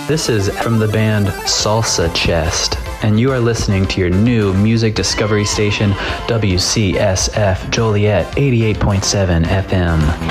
This is from the band Salsa Chest, and you are listening to your new music discovery station, WCSF Joliet 88.7 FM.